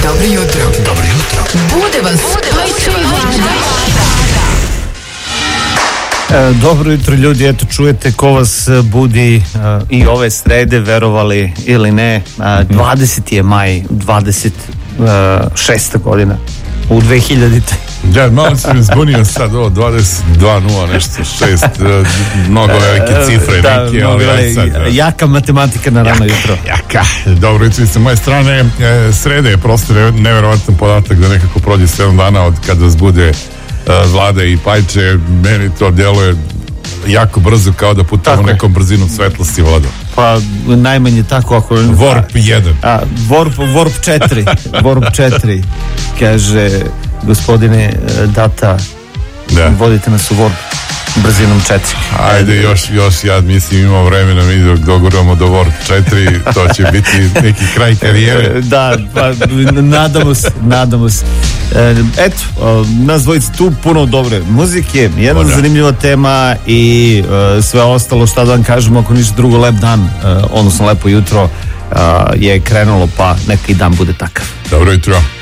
Dobro jutro. Dobro jutro. Bude vas Spajčeva Vlada. Dobro jutro ljudi, eto čujete ko vas budi i ove srede, verovali ili ne, 20. je maj, 26. godina u 2000-te. Ja, malo si me zbunio sad, 22.0 nešto, 6, mnogo velike cifre, da, neke, ali aj sad. Jaka matematika na rano jutro. Jaka, dobro jutro sa moje strane, srede je prosto neverovatan podatak da nekako prođe 7 dana od kada vas bude Vlada i Pajče, meni to djeluje jako brzo, kao da putamo nekom brzinom svetlosti vodom. Pa najmanje tako ako... Warp 1. Warp 4. Warp 4. Kaže, gospodine Data, da. Vodite nas u Warp brzinom 4. Ajde, još ja mislim imamo vremena mi dok doguramo do Warp 4, to će biti neki kraj karijere. Da, pa nadamo se. Eto, nas dvojica tu puno dobre muzike, jedna zanimljiva tema i sve ostalo, šta da vam kažemo, ako ništa drugo, lep dan, odnosno lepo jutro je krenulo, pa neka i dan bude takav. Dobro jutro.